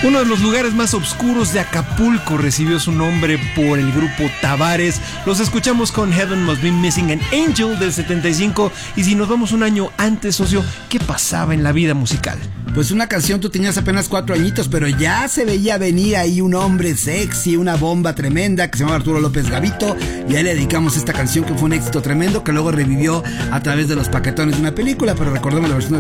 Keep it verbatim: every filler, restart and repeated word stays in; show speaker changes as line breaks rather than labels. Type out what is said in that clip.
Uno de los lugares más oscuros de Acapulco recibió su nombre por el grupo Tavares. Los escuchamos con Heaven Must Be Missing an Angel del setenta y cinco. Y si nos vamos un año antes, socio, ¿qué pasaba en la vida musical?
Pues una canción, tú tenías apenas cuatro añitos, pero ya se veía venir ahí un hombre sexy, una bomba tremenda que se llama Arturo López Gavito, y a él le dedicamos esta canción que fue un éxito tremendo, que luego revivió a través de los paquetones de una película, pero recordemos la versión